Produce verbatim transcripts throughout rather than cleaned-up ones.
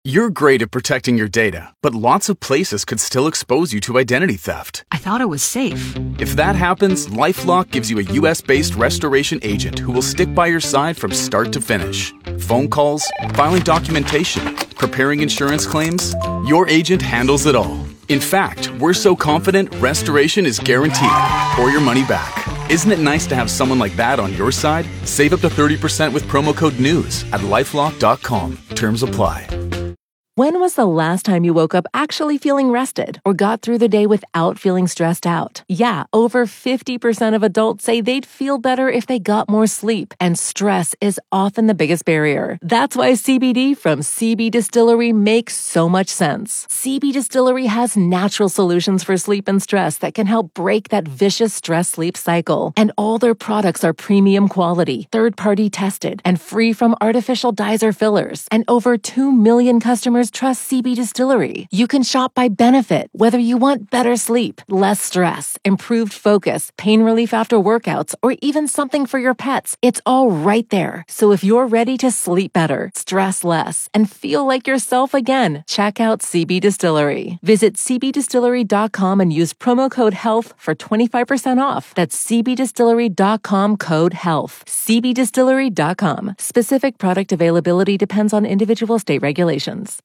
You're great at protecting your data, but lots of places could still expose you to identity theft. I thought it was safe. If that happens, LifeLock gives you a U S-based restoration agent who will stick by your side from start to finish. Phone calls, filing documentation, preparing insurance claims, your agent handles it all. In fact, we're so confident restoration is guaranteed or your money back. Isn't it nice to have someone like that on your side? Save up to thirty percent with promo code NEWS at lifelock dot com. Terms apply. When was the last time you woke up actually feeling rested or got through the day without feeling stressed out? Yeah, over fifty percent of adults say they'd feel better if they got more sleep, and stress is often the biggest barrier. That's why C B D from C B Distillery makes so much sense. C B Distillery has natural solutions for sleep and stress that can help break that vicious stress-sleep cycle. And all their products are premium quality, third-party tested, and free from artificial dyes or fillers. And over two million customers trust C B Distillery. You can shop by benefit, whether you want better sleep, less stress, improved focus, pain relief after workouts, or even something for your pets. It's all right there. So if you're ready to sleep better, stress less, and feel like yourself again, check out C B Distillery. Visit c b distillery dot com and use promo code HEALTH for twenty-five percent off. That's c b distillery dot com code HEALTH. c b distillery dot com. Specific product availability depends on individual state regulations.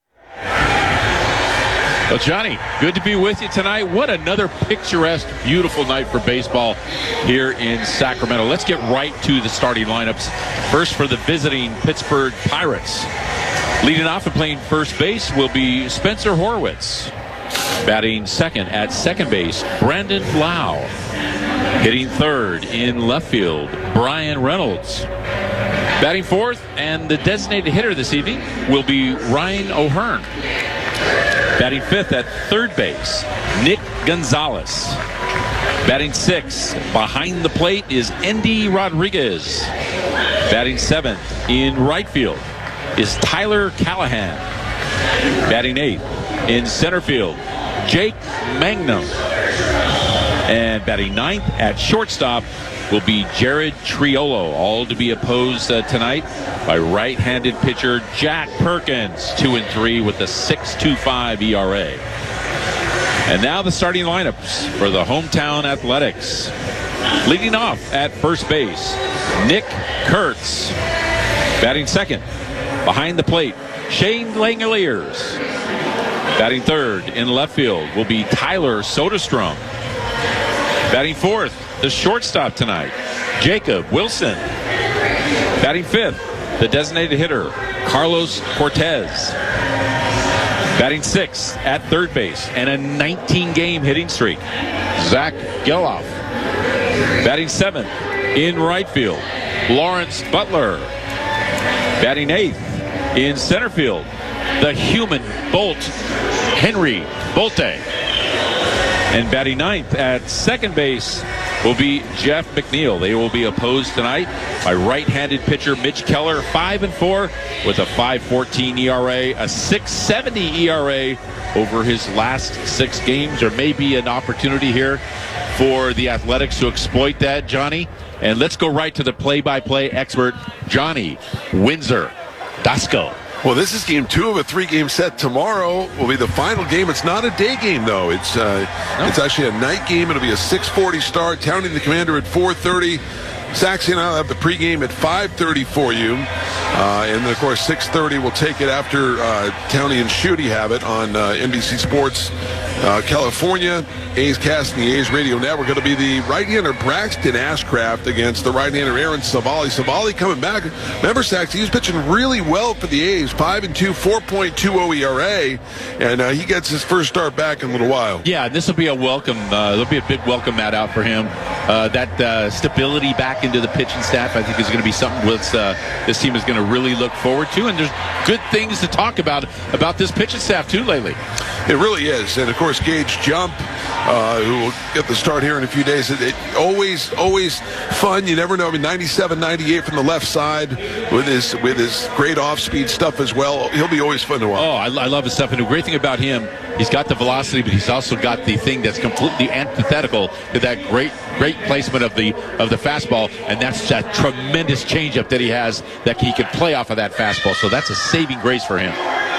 Well, Johnny, good to be with you tonight. What another picturesque, beautiful night for baseball here in Sacramento. Let's get right to the starting lineups. First for the visiting Pittsburgh Pirates. Leading off and playing first base will be Spencer Horwitz. Batting second at second base, Brandon Lau. Hitting third in left field, Brian Reynolds. Batting fourth, and the designated hitter this evening will be Ryan O'Hearn. Batting fifth at third base, Nick Gonzalez. Batting sixth, behind the plate, is Endy Rodriguez. Batting seventh, in right field, is Tyler Callahan. Batting eighth, in center field, Jake Mangum. And batting ninth at shortstop will be Jared Triolo, all to be opposed uh, tonight by right-handed pitcher Jack Perkins, two and three with a six point two five E R A. And now the starting lineups for the hometown Athletics. Leading off at first base, Nick Kurtz. Batting second, behind the plate, Shane Langeliers. Batting third in left field will be Tyler Soderstrom. Batting fourth, the shortstop tonight, Jacob Wilson. Batting fifth, the designated hitter, Carlos Cortez. Batting sixth at third base and a nineteen game hitting streak, Zach Geloff. Batting seventh in right field, Lawrence Butler. Batting eighth in center field, the human Bolt, Henry Bolte. And batting ninth at second base will be Jeff McNeil. They will be opposed tonight by right-handed pitcher Mitch Keller, five and four with a five fourteen E R A, a six seventy E R A over his last six games. There may be an opportunity here for the Athletics to exploit that, Johnny. And let's go right to the play-by-play expert, Johnny Windsor Dasco. Well, this is game two of a three-game set. Tomorrow will be the final game. It's not a day game, though. It's uh, no. It's actually a night game. It'll be a six forty start. Townie the Commander at four thirty. Saxy and I will have the pregame at five thirty for you. Uh, and then, of course, six thirty we'll take it after uh, Townie and Shooty have it on uh, N B C Sports uh, California. A's Cast and the A's Radio Network. It'll be the right-hander Braxton Ashcraft against the right-hander Aaron Savali. Savali coming back. Remember, Sax, he was pitching really well for the A's. five and two, four point two oh E R A. And uh, he gets his first start back in a little while. Yeah, this will be a welcome. Uh, there'll be a big welcome mat out for him. Uh, that uh, stability back into the pitching staff, I think, is going to be something with, uh, this team is going to really look forward to. And there's good things to talk about about this pitching staff, too, lately. It really is. And, of course, Gage Jump, uh, who will get the start here in a few days. It, it always, always fun. You never know. I mean, ninety-seven, ninety-eight from the left side with his with his great off-speed stuff as well. He'll be always fun to watch. Oh, I, I love his stuff. And the great thing about him, he's got the velocity, but he's also got the thing that's completely antithetical to that great, great placement of the of the fastball, and that's that tremendous changeup that he has that he could play off of that fastball. So that's a saving grace for him.